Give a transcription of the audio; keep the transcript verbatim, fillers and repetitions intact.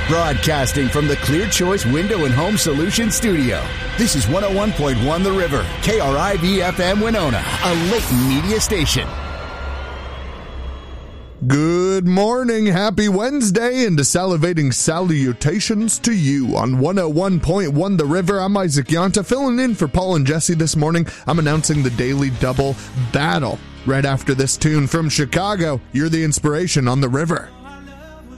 Broadcasting from the Clear Choice Window and Home Solutions studio. This is one oh one point one The River, K R I V F M Winona, a Layton media station. Good morning, happy Wednesday, and salivating salutations to you on one oh one point one The River. I'm Isaac Yanta, filling in for Paul and Jesse this morning. I'm announcing the Daily Double Battle right after this tune from Chicago. You're the inspiration on The River.